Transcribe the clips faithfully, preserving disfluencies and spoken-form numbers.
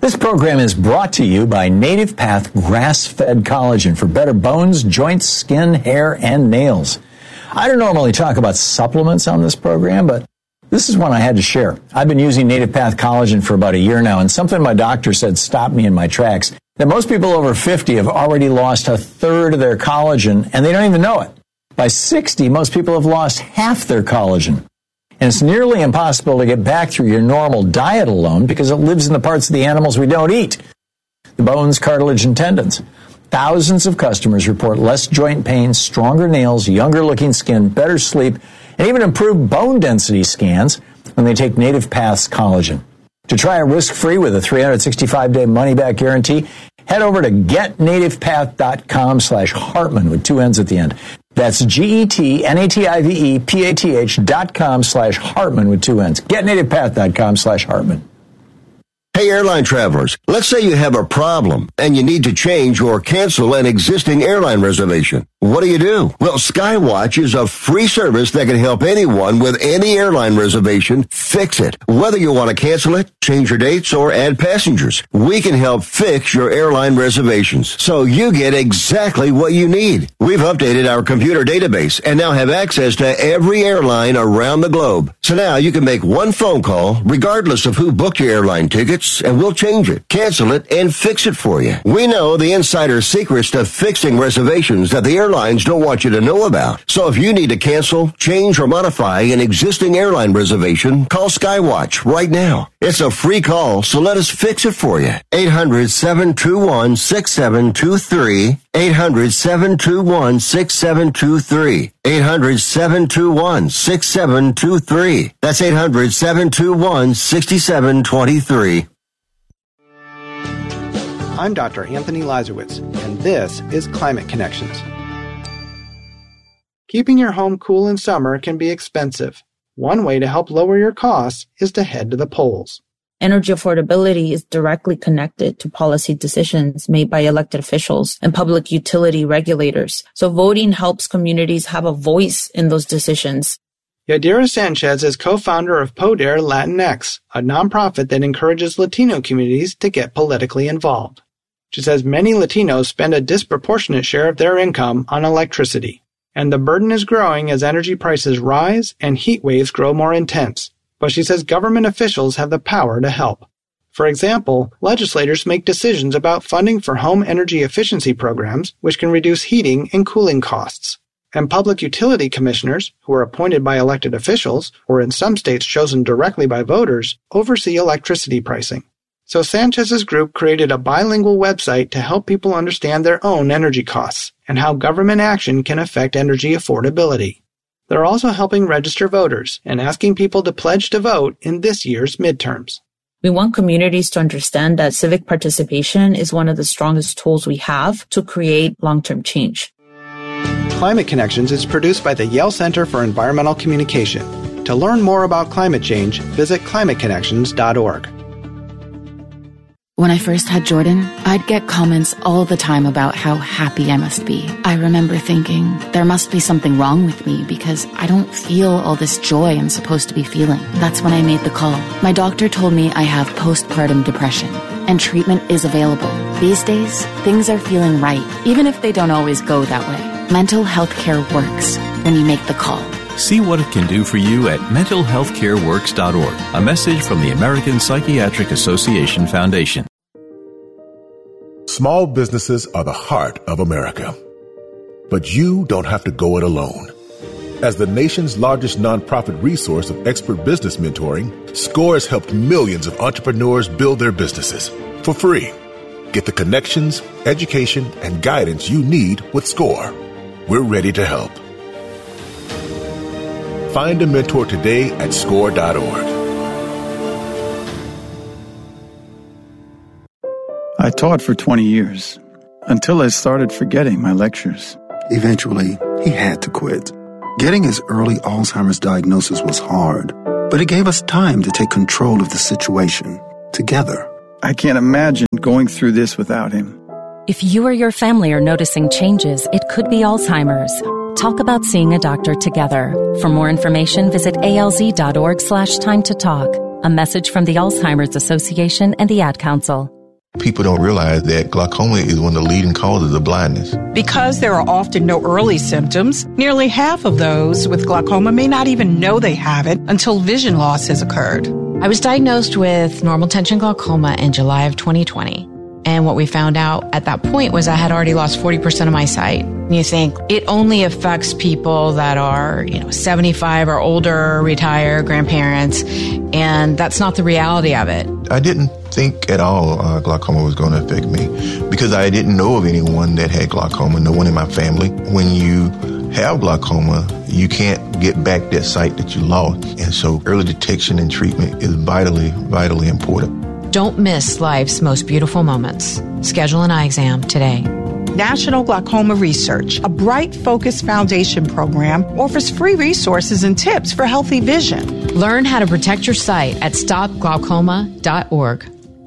This program is brought to you by Native Path Grass-Fed Collagen for better bones, joints, skin, hair, and nails. I don't normally talk about supplements on this program, but this is one I had to share. I've been using Native Path Collagen for about a year now, and something my doctor said stopped me in my tracks, that most people over fifty have already lost a third of their collagen, and they don't even know it. By sixty, most people have lost half their collagen. And it's nearly impossible to get back through your normal diet alone because it lives in the parts of the animals we don't eat. The bones, cartilage, and tendons. Thousands of customers report less joint pain, stronger nails, younger looking skin, better sleep, and even improved bone density scans when they take Native Path's collagen. To try it risk-free with a three hundred sixty-five day money-back guarantee, head over to getnativepath.com slash Hartman with two N's at the end. That's G-E-T-N-A-T-I-V-E-P-A-T-H dot com slash Hartman with two N's. Getnativepath.com slash Hartman. Hey, airline travelers, let's say you have a problem and you need to change or cancel an existing airline reservation. What do you do? Well, Skywatch is a free service that can help anyone with any airline reservation fix it. Whether you want to cancel it, change your dates, or add passengers, we can help fix your airline reservations so you get exactly what you need. We've updated our computer database and now have access to every airline around the globe. So now you can make one phone call regardless of who booked your airline tickets, and we'll change it, cancel it, and fix it for you. We know the insider secrets to fixing reservations that the airlines don't want you to know about. So if you need to cancel, change, or modify an existing airline reservation, call Skywatch right now. It's a free call, so let us fix it for you. eight hundred, seven two one, six seven two three. eight hundred, seven two one, six seven two three. eight hundred, seven two one, six seven two three. That's eight hundred, seven two one, six seven two three. I'm Doctor Anthony Lazarowitz, and this is Climate Connections. Keeping your home cool in summer can be expensive. One way to help lower your costs is to head to the polls. Energy affordability is directly connected to policy decisions made by elected officials and public utility regulators. So voting helps communities have a voice in those decisions. Yadira Sanchez is co-founder of Poder Latinx, a nonprofit that encourages Latino communities to get politically involved. She says many Latinos spend a disproportionate share of their income on electricity, and the burden is growing as energy prices rise and heat waves grow more intense. But she says government officials have the power to help. For example, legislators make decisions about funding for home energy efficiency programs, which can reduce heating and cooling costs. And public utility commissioners, who are appointed by elected officials, or in some states chosen directly by voters, oversee electricity pricing. So Sanchez's group created a bilingual website to help people understand their own energy costs and how government action can affect energy affordability. They're also helping register voters and asking people to pledge to vote in this year's midterms. We want communities to understand that civic participation is one of the strongest tools we have to create long-term change. Climate Connections is produced by the Yale Center for Environmental Communication. To learn more about climate change, visit climate connections dot org. When I first had Jordan, I'd get comments all the time about how happy I must be. I remember thinking, there must be something wrong with me because I don't feel all this joy I'm supposed to be feeling. That's when I made the call. My doctor told me I have postpartum depression, and treatment is available. These days, things are feeling right, even if they don't always go that way. Mental health care works when you make the call. See what it can do for you at mental health care works dot org. A message from the American Psychiatric Association Foundation. Small businesses are the heart of America. But you don't have to go it alone. As the nation's largest nonprofit resource of expert business mentoring, SCORE has helped millions of entrepreneurs build their businesses for free. Get the connections, education, and guidance you need with SCORE. We're ready to help. Find a mentor today at score dot org. I taught for twenty years, until I started forgetting my lectures. Eventually, he had to quit. Getting his early Alzheimer's diagnosis was hard, but it gave us time to take control of the situation together. I can't imagine going through this without him. If you or your family are noticing changes, it could be Alzheimer's. Talk about seeing a doctor together. For more information, visit A L Z dot org slash time to talk. A message from the Alzheimer's Association and the Ad Council. People don't realize that glaucoma is one of the leading causes of blindness. Because there are often no early symptoms, nearly half of those with glaucoma may not even know they have it until vision loss has occurred. I was diagnosed with normal tension glaucoma in July of twenty twenty. And what we found out at that point was I had already lost forty percent of my sight. And you think it only affects people that are, you know, seventy-five or older, retired, grandparents, and that's not the reality of it. I didn't think at all uh, glaucoma was going to affect me because I didn't know of anyone that had glaucoma, no one in my family. When you have glaucoma, you can't get back that sight that you lost. And so early detection and treatment is vitally, vitally important. Don't miss life's most beautiful moments. Schedule an eye exam today. National Glaucoma Research, a Bright Focus Foundation program, offers free resources and tips for healthy vision. Learn how to protect your sight at stop glaucoma dot org.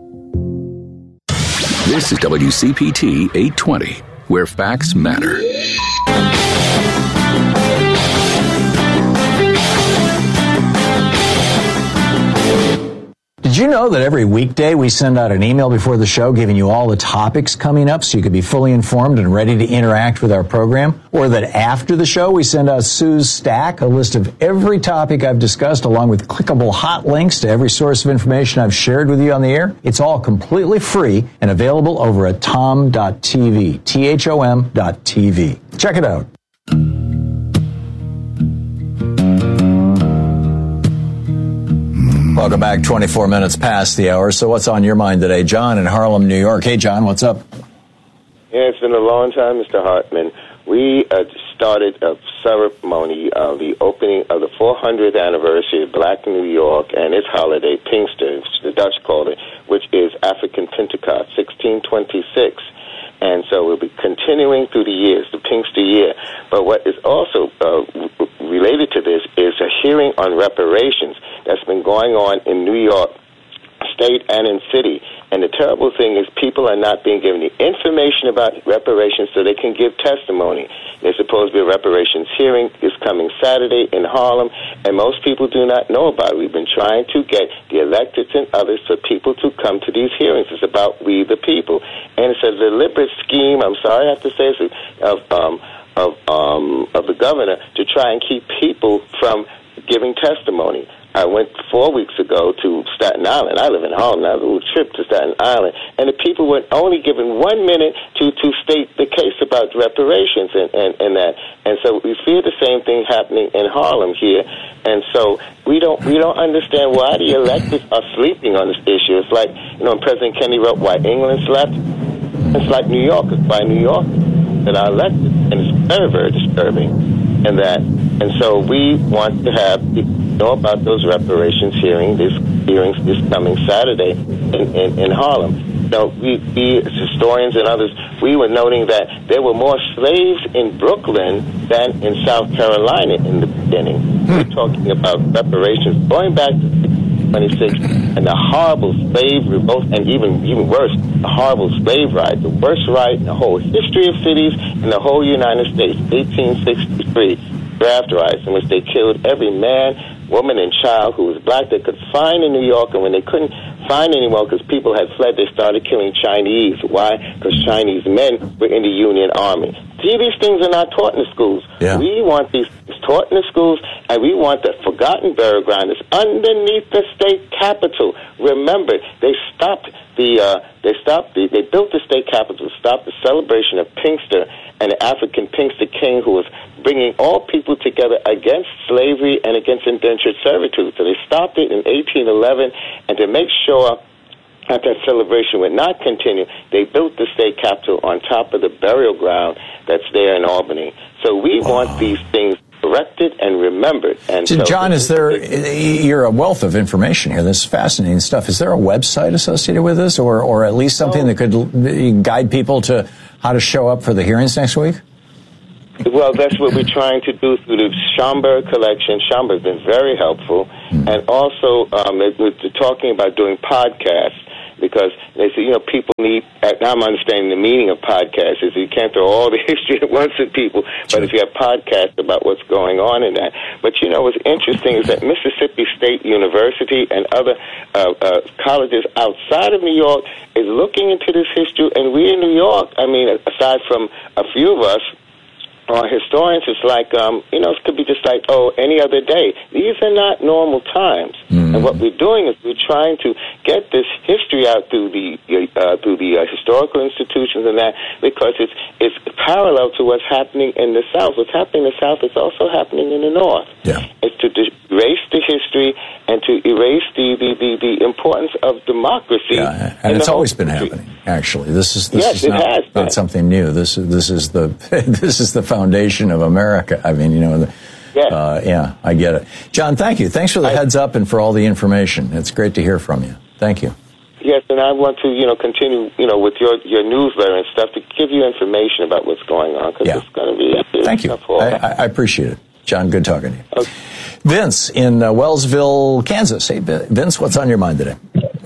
This is W C P T eight twenty, where facts matter. Did you know that every weekday we send out an email before the show giving you all the topics coming up so you can be fully informed and ready to interact with our program? Or that after the show we send out Sue's Stack, a list of every topic I've discussed along with clickable hot links to every source of information I've shared with you on the air? It's all completely free and available over at tom dot t v, T H O M dot T V. Check it out. Welcome back, twenty-four minutes past the hour. So what's on your mind today? John in Harlem, New York. Hey, John, what's up? Yeah, it's been a long time, Mister Hartman. We uh, started a ceremony of the opening of the four hundredth anniversary of Black New York and its holiday, Pinkster, which the Dutch called it, which is African Pentecost, sixteen twenty-six. And so we'll be continuing through the years, the Pinkster year. But what is also uh, related to this is a hearing on reparations that's been going on in New York State and in city. And the terrible thing is people are not being given the information about reparations so they can give testimony. There's supposed to be a reparations hearing this coming Saturday in Harlem, and most people do not know about it. We've been trying to get the electeds and others for people to come to these hearings. It's about we the people. And it's a deliberate scheme, I'm sorry I have to say this, of, um, of, um, of the governor to try and keep people from giving testimony. I went four weeks ago to Staten Island. I live in Harlem. I had a little trip to Staten Island. And the people were only given one minute to, to state the case about reparations and, and, and that. And so we fear the same thing happening in Harlem here. And so we don't we don't understand why the electeds are sleeping on this issue. It's like, you know, when President Kennedy wrote Why England Slept, it's like New York. It's by New York that are elected. And it's very, very disturbing. And that, and so we want to have people know about those reparations hearings, this hearings this coming Saturday in, in, in Harlem. You know, we, we as historians and others, we were noting that there were more slaves in Brooklyn than in South Carolina in the beginning. Hmm. We're talking about reparations going back to twenty-six and the horrible slave revolt, and even even worse, the horrible slave ride, the worst ride in the whole history of cities in the whole United States, eighteen sixty-three, draft riots in which they killed every man, woman, and child who was black they could find in New York, and when they couldn't find anyone because people had fled, they started killing Chinese. Why? Because Chinese men were in the Union Army. See, these things are not taught in the schools. Yeah. We want these things taught in the schools, and we want the forgotten burial ground that's underneath the state capitol. Remember, they stopped the, uh, they stopped the, they built the state capitol to stop the celebration of Pinkster and the African Pinkster king who was bringing all people together against slavery and against indentured servitude. So they stopped it in eighteen eleven, and to make sure that that celebration would not continue, they built the state capitol on top of the burial ground that's there in Albany. So we oh. want these things corrected and remembered. And so, so John, is there, you're a wealth of information here. This is fascinating stuff. Is there a website associated with this, or, or at least something that could guide people to how to show up for the hearings next week? Well, that's what we're trying to do through the Schomburg collection. Schomburg's been very helpful. Mm. And also, um, we're talking about doing podcasts. because they say, you know, people need, now I'm understanding the meaning of podcasts, is you can't throw all the history at once at people, but if you have podcasts about what's going on in that. But, you know, what's interesting is that Mississippi State University and other uh, uh, colleges outside of New York is looking into this history, and we in New York, I mean, aside from a few of us, Uh, historians, it's like, um, you know, it could be just like, oh, any other day. These are not normal times. Mm. And what we're doing is we're trying to get this history out through the uh, through the uh, historical institutions and that, because it's it's parallel to what's happening in the South. What's happening in the South is also happening in the North. Yeah. It's to de- erase the history and to erase the, the, the, the importance of democracy. Yeah, and it's always been happening, actually. This is this yes, is it not, has not something new. This is this is the this is the foundation of America. I mean, you know, the, yes. uh, yeah, I get it. John, thank you. Thanks for the I, heads up and for all the information. It's great to hear from you. Thank you. Yes, and I want to, you know, continue, you know, with your, your newsletter and stuff to give you information about what's going on, because yeah. it's going to be... Thank you. I, I appreciate it. John, good talking to you. Okay. Vince in uh, Wellsville, Kansas. Hey, Vince, what's on your mind today?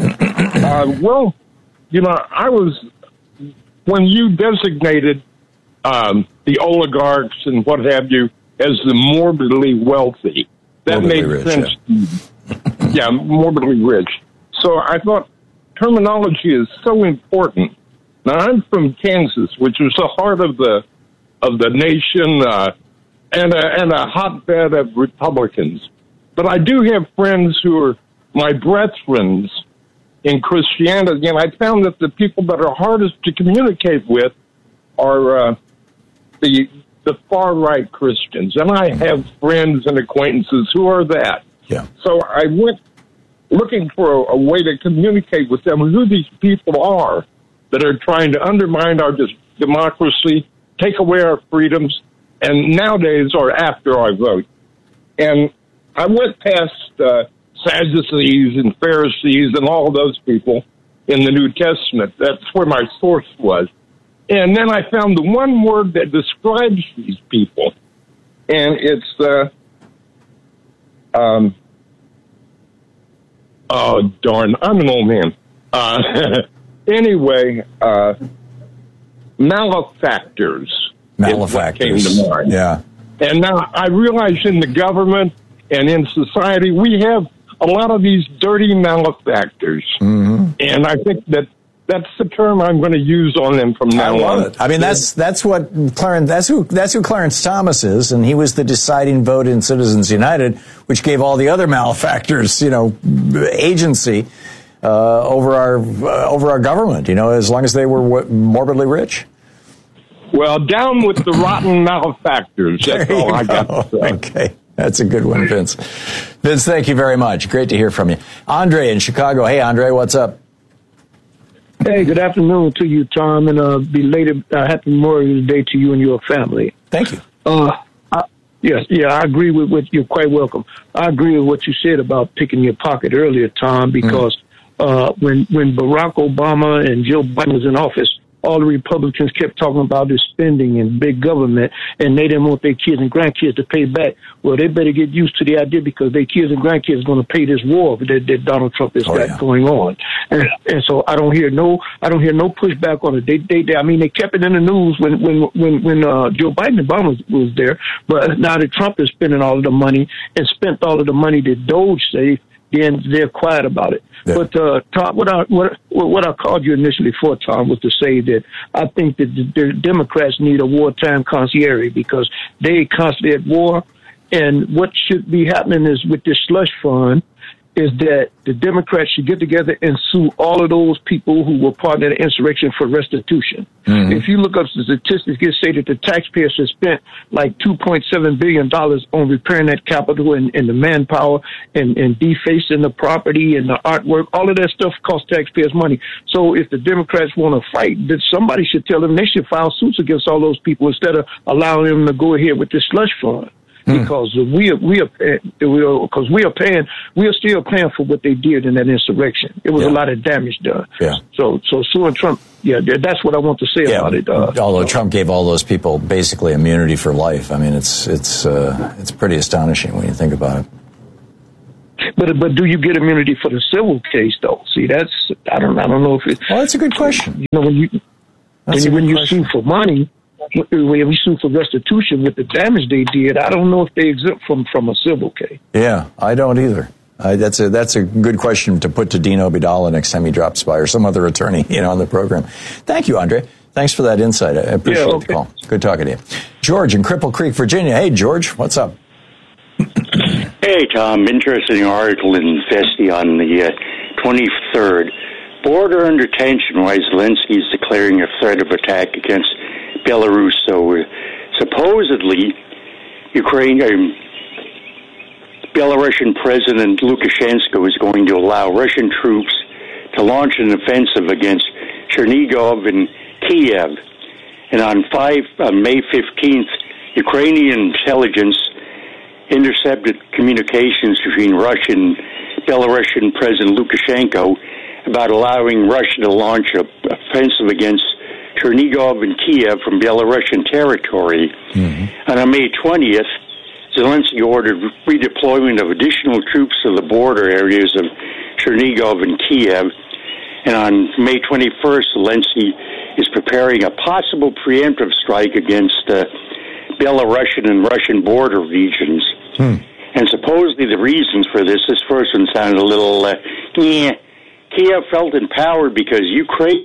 uh, well, you know, I was... When you designated um, the oligarchs and what have you as the morbidly wealthy, that morbidly made rich, sense. Yeah. yeah, morbidly rich. So I thought terminology is so important. Now, I'm from Kansas, which is the heart of the of the nation uh, and, a, and a hotbed of Republicans. But I do have friends who are my brethren in Christianity, and I found that the people that are hardest to communicate with are uh, the the far-right Christians. And I have friends and acquaintances who are that. Yeah. So I went looking for a, a way to communicate with them who these people are that are trying to undermine our dis- democracy, take away our freedoms, and nowadays are after our vote. And I went past uh, Sadducees and Pharisees and all of those people in the New Testament. That's where my source was. And then I found the one word that describes these people, and it's, uh, um, oh, darn, I'm an old man. Uh, anyway, uh, malefactors. Malefactors. Came to mind. Yeah. And now I realize in the government and in society, we have a lot of these dirty malefactors. Mm-hmm. And I think that that's the term I'm going to use on them from now I love on. It. I mean, that's that's what Clarence. That's who that's who Clarence Thomas is, and he was the deciding vote in Citizens United, which gave all the other malefactors, you know, agency uh, over our uh, over our government. You know, as long as they were w- morbidly rich. Well, down with the rotten malefactors. That's There all you I got go. to say. Okay. That's a good one, Vince. Vince, thank you very much. Great to hear from you. Andre in Chicago. Hey, Andre, what's up? Hey, good afternoon to you, Tom, and uh, belated uh, Happy Memorial Day to you and your family. Thank you. Uh, I, yes, yeah, I agree with what you're quite welcome. I agree with what you said about picking your pocket earlier, Tom, because mm-hmm. uh, when when Barack Obama and Joe Biden was in office, all the Republicans kept talking about this spending and big government, and they didn't want their kids and grandkids to pay back. Well, they better get used to the idea, because their kids and grandkids are going to pay this war that, that Donald Trump has oh, got yeah. going on. And, and so I don't hear no, I don't hear no pushback on it. They, they, they I mean, they kept it in the news when, when, when, when uh, Joe Biden and Obama was, was there, but now that Trump is spending all of the money and spent all of the money that Doge saved, then they're quiet about it. Yeah. But uh, Tom, what I what what I called you initially for, Tom, was to say that I think that the, the Democrats need a wartime concierge, because they constantly at war, and what should be happening is with this slush fund is that the Democrats should get together and sue all of those people who were part of the insurrection for restitution. Mm-hmm. If you look up the statistics, it say that the taxpayers have spent like two point seven billion dollars on repairing that Capitol and, and the manpower and, and defacing the property and the artwork. All of that stuff costs taxpayers money. So if the Democrats want to fight, then somebody should tell them they should file suits against all those people instead of allowing them to go ahead with this slush fund. Because we are, we are, because we are paying, we are still paying for what they did in that insurrection. It was yeah. a lot of damage done. Yeah. So, so suing Trump, yeah, that's what I want to say yeah. about it. Uh, Although Trump gave all those people basically immunity for life. I mean, it's it's uh, it's pretty astonishing when you think about it. But but do you get immunity for the civil case though? See, that's I don't I don't know if it. Well, that's a good question. You know, when you that's when you, when you sue for money, when we sue for restitution with the damage they did, I don't know if they exempt from from a civil case. Yeah, I don't either. Uh, that's a that's a good question to put to Dean Obeidallah next time he drops by, or some other attorney, you know, on the program. Thank you, Andre. Thanks for that insight. I appreciate yeah, okay. the call. Good talking to you. George in Cripple Creek, Virginia. Hey, George, what's up? Hey, Tom. Interesting article in Vesti on the uh, twenty-third. Border under tension, why Zelensky is declaring a threat of attack against Belarus. So, uh, supposedly, Ukraine, uh, Belarusian President Lukashenko is going to allow Russian troops to launch an offensive against Chernigov and Kiev. And on five, uh, May fifteenth, Ukrainian intelligence intercepted communications between Russian Belarusian President Lukashenko about allowing Russia to launch an offensive against Chernigov and Kiev from Belarusian territory. Mm-hmm. And on May twentieth, Zelensky ordered redeployment of additional troops to the border areas of Chernigov and Kiev. And on May twenty-first, Zelensky is preparing a possible preemptive strike against uh, Belarusian and Russian border regions. Hmm. And supposedly the reasons for this, this first one sounded a little, uh, yeah, Kiev felt empowered because Ukraine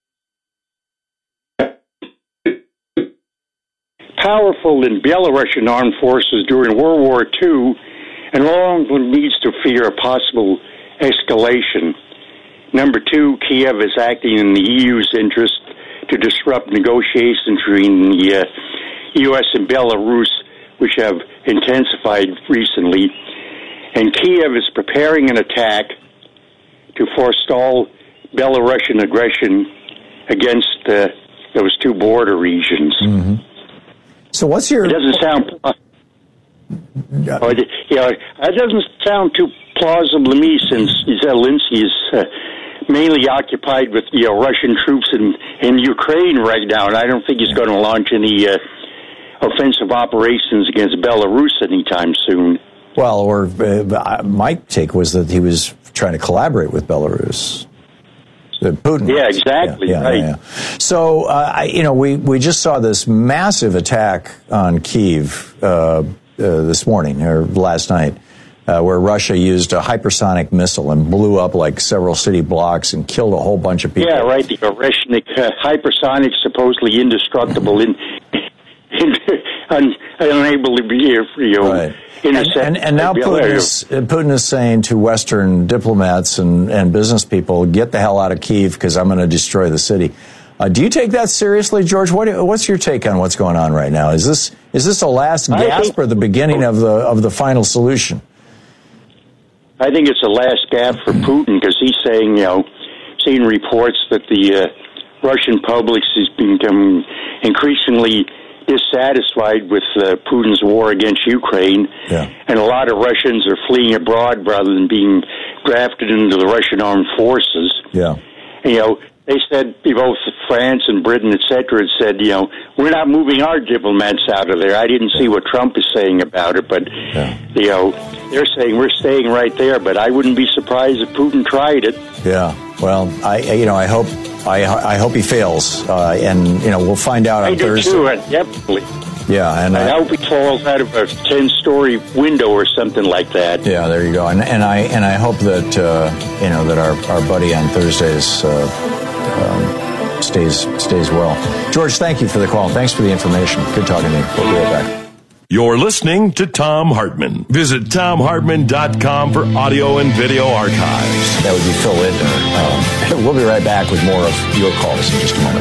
powerful in Belarusian armed forces during World War Two, and long needs to fear a possible escalation. Number two, Kiev is acting in the E U's interest to disrupt negotiations between the uh, U S and Belarus, which have intensified recently. And Kiev is preparing an attack to forestall Belarusian aggression against uh, those two border regions. Mm-hmm. So what's your... It doesn't sound... Uh, yeah. Or, yeah, it doesn't sound too plausible to me, since Zelensky is uh, mainly occupied with, you know, Russian troops in, in Ukraine right now, and I don't think he's going to launch any uh, offensive operations against Belarus anytime soon. Well, or uh, my take was that he was trying to collaborate with Belarus. Putin. Yeah, exactly. Yeah, yeah, right. yeah, yeah. So, uh, I, you know, we, we just saw this massive attack on Kyiv uh, uh, this morning or last night, uh, where Russia used a hypersonic missile and blew up like several city blocks and killed a whole bunch of people. Yeah, right. The Oreshnik uh, hypersonic, supposedly indestructible, in, in, un, unable to be, you know, right. And, and, and now Putin is, Putin is saying to Western diplomats and, and business people, get the hell out of Kyiv because I'm going to destroy the city. Uh, do you take that seriously, George? What, what's your take on what's going on right now? Is this is this a last gasp think, or the beginning of the of the final solution? I think it's a last gasp for Putin, because he's saying, you know, seeing reports that the uh, Russian public is becoming increasingly dissatisfied with uh, Putin's war against Ukraine, yeah. and a lot of Russians are fleeing abroad rather than being drafted into the Russian armed forces. Yeah, and, you know, they said, both France and Britain, et cetera, had said, you know, we're not moving our diplomats out of there. I didn't see what Trump is saying about it, but yeah. you know, they're saying we're staying right there. But I wouldn't be surprised if Putin tried it. Yeah. Well, I you know I hope I I hope he fails, uh, and you know we'll find out on I do Thursday. Too, definitely. Yeah, and I, I hope he falls out of a ten-story window or something like that. Yeah, there you go. And and I and I hope that uh, you know that our, our buddy on Thursdays uh, um, stays stays well. George, thank you for the call. Thanks for the information. Good talking to you. We'll be right back. You're listening to Thom Hartmann. Visit Thom Hartmann dot com for audio and video archives. That would be Phil Lindner. Um, we'll be right back with more of your calls in just a moment.